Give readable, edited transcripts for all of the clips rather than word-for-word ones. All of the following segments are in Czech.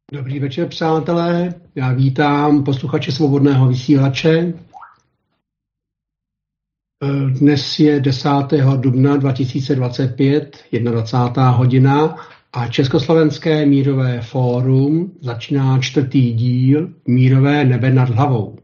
Dobrý večer, přátelé. Já vítám posluchače Svobodného vysílače. Dnes je 10. dubna 2025, 21. hodina a Československé mírové fórum začíná 4. díl Mírové nebe nad hlavou.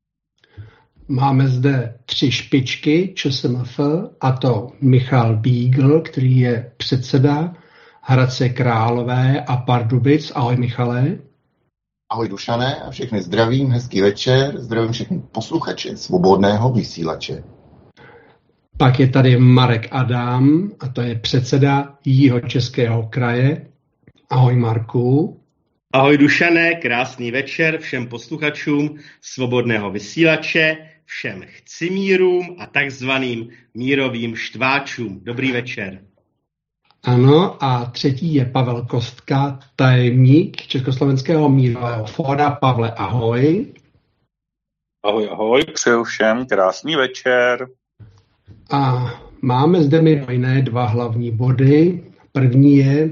Máme zde 3 špičky ČSMF, a to Michal Bígl, který je předseda Hradce Králové a Pardubic. Ahoj, Michale. Ahoj, Dušané, a všechny zdravím, hezký večer, zdravím všechny posluchače Svobodného vysílače. Pak je tady Marek Adam, a to je předseda Jihočeského kraje. Ahoj, Marku. Ahoj, Dušané, krásný večer všem posluchačům Svobodného vysílače, všem chcimírům a takzvaným mírovým štváčům. Dobrý večer. Ano, a třetí je Pavel Kostka, tajemník Československého mírového fóra. Pavle, ahoj. Ahoj, přeju všem krásný večer. A máme zde mimo jiné 2 hlavní body. První je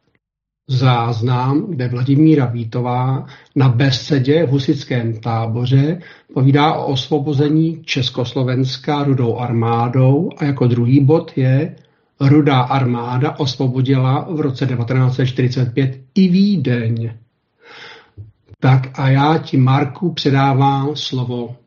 záznam, kde Vladimíra Vítová na besedě v husitském táboře povídá o osvobození Československa Rudou armádou, a jako druhý bod je Rudá armáda osvobodila v roce 1945 i Vídeň. Tak a já ti, Marku, předávám slovo.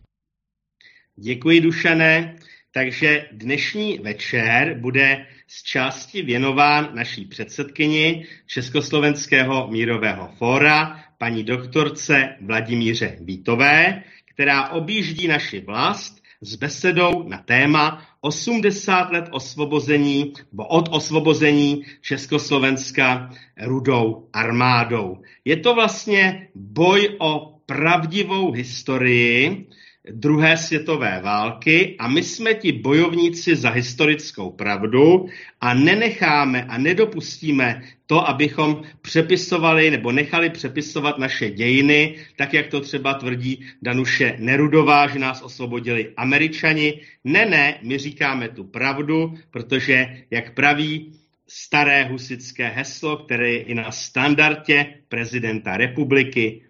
Děkuji, Dušané. Takže dnešní večer bude z části věnován naší předsedkyni Československého mírového fóra, paní doktorce Vladimíře Vítové, která objíždí naši vlast s besedou na téma 80 let osvobození, od osvobození Československa Rudou armádou. Je to vlastně boj o pravdivou historii druhé světové války a my jsme ti bojovníci za historickou pravdu a nenecháme a nedopustíme to, abychom přepisovali nebo nechali přepisovat naše dějiny, tak jak to třeba tvrdí Danuše Nerudová, že nás osvobodili Američani. Ne, my říkáme tu pravdu, protože, jak praví staré husitské heslo, které je i na standardě prezidenta republiky,